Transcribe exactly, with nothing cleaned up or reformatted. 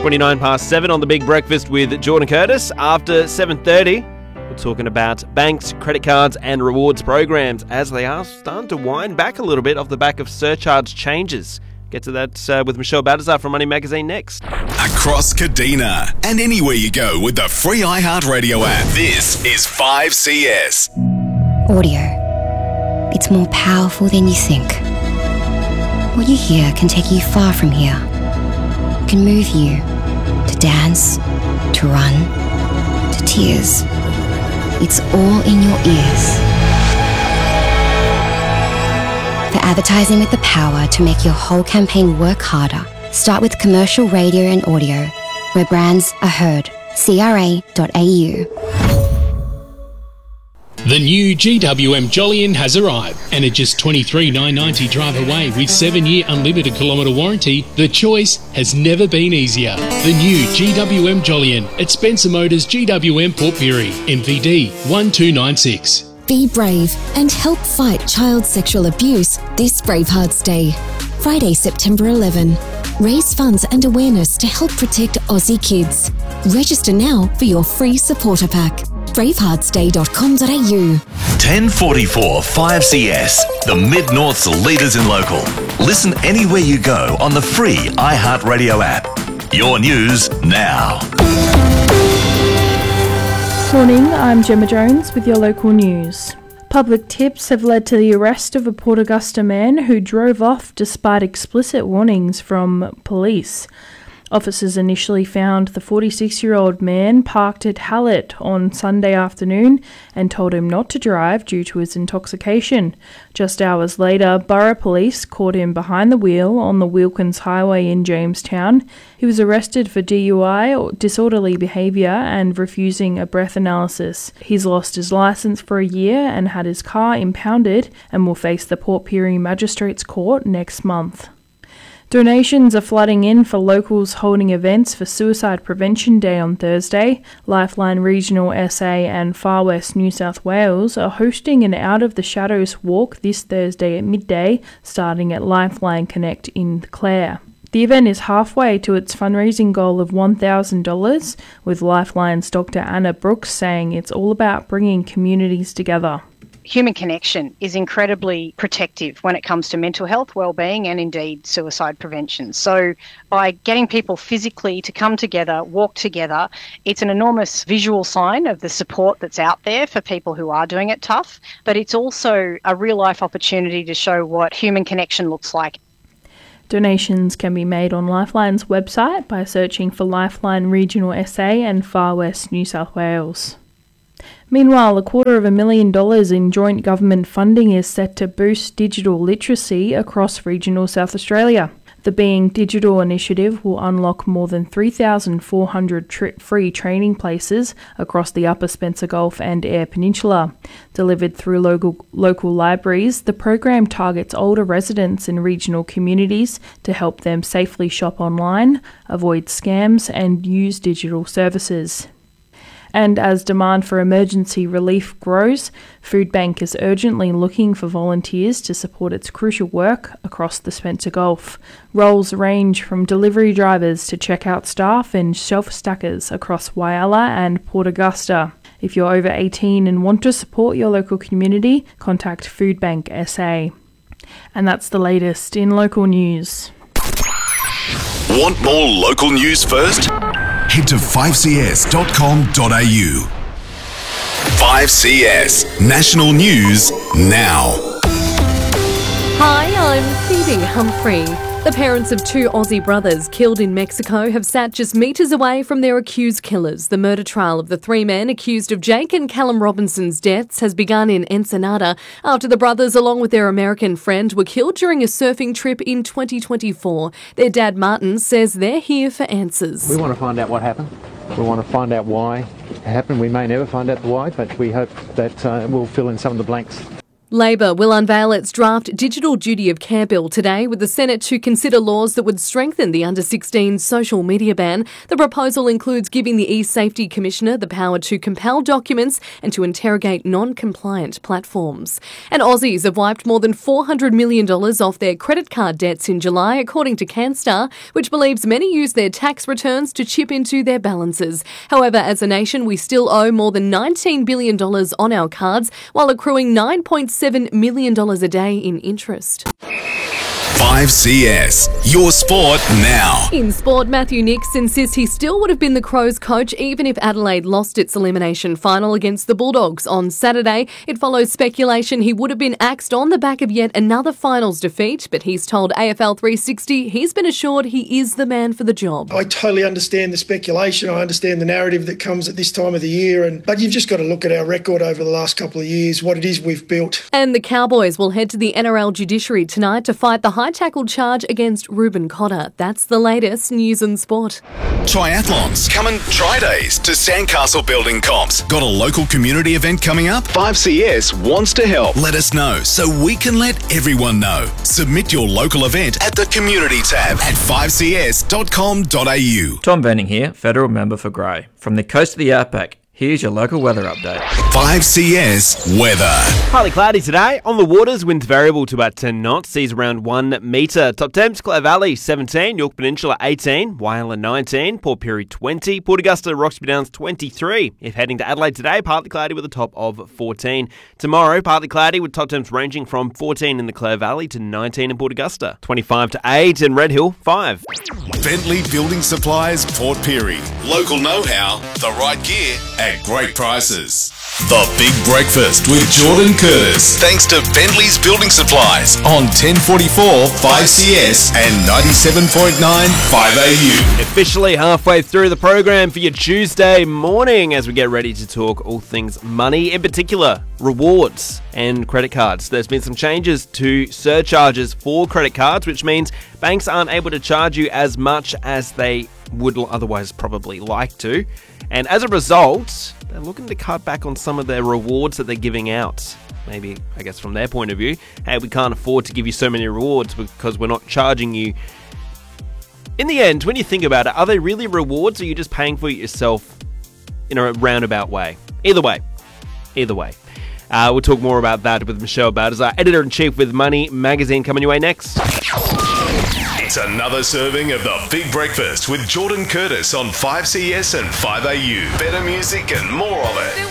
twenty-nine past seven on The Big Breakfast with Jordan Curtis. After seven thirty, we're talking about banks, credit cards and rewards programs as they are starting to wind back a little bit off the back of surcharge changes. Get to that uh, with Michelle Baltazar from Money Magazine next. Across Kadina and anywhere you go with the free iHeartRadio app. This is five C S. Audio. It's more powerful than you think. What you hear can take you far from here. Can move you to dance, to run, to tears. It's all in your ears. For advertising with the power to make your whole campaign work harder, start with commercial radio and audio, where brands are heard. C R A dot A U. The new G W M Jolyon has arrived, and at just twenty-three thousand nine hundred ninety dollars drive away with seven year unlimited kilometre warranty, the choice has never been easier. The new G W M Jolyon at Spencer Motors G W M Port Pirie, M V D one two nine six. Be brave and help fight child sexual abuse this Bravehearts Day. Friday, September eleventh. Raise funds and awareness to help protect Aussie kids. Register now for your free supporter pack. bravehearts day dot com dot a u. ten forty-four five C S, the Mid-North's leaders in local. Listen anywhere you go on the free iHeartRadio app. Your news now. Morning, I'm Gemma Jones with your local news. Public tips have led to the arrest of a Port Augusta man who drove off despite explicit warnings from police. Officers initially found the forty-six-year-old man parked at Hallett on Sunday afternoon and told him not to drive due to his intoxication. Just hours later, Borough Police caught him behind the wheel on the Wilkins Highway in Jamestown. He was arrested for D U I, disorderly behaviour, and refusing a breath analysis. He's lost his licence for a year and had his car impounded and will face the Port Pirie Magistrates Court next month. Donations are flooding in for locals holding events for Suicide Prevention Day on Thursday. Lifeline Regional S A and Far West New South Wales are hosting an Out of the Shadows walk this Thursday at midday, starting at Lifeline Connect in Clare. The event is halfway to its fundraising goal of one thousand dollars, with Lifeline's Doctor Anna Brooks saying it's all about bringing communities together. Human connection is incredibly protective when it comes to mental health, well-being and indeed suicide prevention. So by getting people physically to come together, walk together, it's an enormous visual sign of the support that's out there for people who are doing it tough, but it's also a real-life opportunity to show what human connection looks like. Donations can be made on Lifeline's website by searching for Lifeline Regional S A and Far West New South Wales. Meanwhile, a quarter of a million dollars in joint government funding is set to boost digital literacy across regional South Australia. The Being Digital initiative will unlock more than three thousand four hundred tri- free training places across the Upper Spencer Gulf and Eyre Peninsula. Delivered through local, local libraries, the program targets older residents in regional communities to help them safely shop online, avoid scams and use digital services. And as demand for emergency relief grows, Foodbank is urgently looking for volunteers to support its crucial work across the Spencer Gulf. Roles range from delivery drivers to checkout staff and shelf stackers across Whyalla and Port Augusta. If you're over eighteen and want to support your local community, contact Foodbank S A. And that's the latest in local news. Want more local news first? Head to five c s dot com dot a u. five C S National News Now. Hi, I'm Phoebe Humphrey. The parents of two Aussie brothers killed in Mexico have sat just metres away from their accused killers. The murder trial of the three men accused of Jake and Callum Robinson's deaths has begun in Ensenada after the brothers, along with their American friend, were killed during a surfing trip in twenty twenty-four. Their dad, Martin, says they're here for answers. We want to find out what happened. We want to find out why it happened. We may never find out the why, but we hope that uh, we'll fill in some of the blanks. Labor will unveil its draft Digital Duty of Care bill today, with the Senate to consider laws that would strengthen the under sixteen social media ban. The proposal includes giving the E-Safety Commissioner the power to compel documents and to interrogate non-compliant platforms. And Aussies have wiped more than four hundred million dollars off their credit card debts in July, according to Canstar, which believes many use their tax returns to chip into their balances. However, as a nation, we still owe more than nineteen billion dollars on our cards, while accruing nine point seven million dollars a day in interest. five C S, your sport now. In sport, Matthew Nicks insists he still would have been the Crows coach even if Adelaide lost its elimination final against the Bulldogs on Saturday. It follows speculation he would have been axed on the back of yet another finals defeat, but he's told A F L three sixty he's been assured he is the man for the job. I totally understand the speculation. I understand the narrative that comes at this time of the year, and but you've just got to look at our record over the last couple of years, what it is we've built. And the Cowboys will head to the N R L judiciary tonight to fight the high tackle charge against Ruben Cotter. That's the latest news and sport. Triathlons. Coming try days to Sandcastle Building Comps. Got a local community event coming up? five C S wants to help. Let us know so we can let everyone know. Submit your local event at the community tab at five c s dot com dot a u. Tom Benning here, Federal Member for Grey. From the coast of the outback, here's your local weather update. five C S weather. Partly cloudy today. On the waters, winds variable to about ten knots. Seas around one metre. Top temps, Clare Valley seventeen, York Peninsula eighteen, Whyalla nineteen, Port Pirie twenty, Port Augusta, Roxby Downs twenty-three. If heading to Adelaide today, partly cloudy with a top of fourteen. Tomorrow, partly cloudy with top temps ranging from fourteen in the Clare Valley to nineteen in Port Augusta. twenty-five to eight in Red Hill, five. Bentley Building Supplies, Port Pirie. Local know-how, the right gear at great prices. The Big Breakfast with Jordan Curtis. Thanks to Bentley's Building Supplies on ten forty-four five C S and ninety-seven point nine five A U. Officially halfway through the program for your Tuesday morning as we get ready to talk all things money, in particular rewards and credit cards. There's been some changes to surcharges for credit cards, which means banks aren't able to charge you as much as they would otherwise probably like to. And as a result, they're looking to cut back on some of their rewards that they're giving out. Maybe, I guess from their point of view, hey, we can't afford to give you so many rewards because we're not charging you. In the end, when you think about it, are they really rewards or are you just paying for it yourself in a roundabout way? Either way. Either way. Uh, we'll talk more about that with Michelle Baltazar, Editor-in-Chief with Money Magazine, coming your way next. It's another serving of the Big Breakfast with Jordan Curtis on five C S and five A U. Better music and more of it.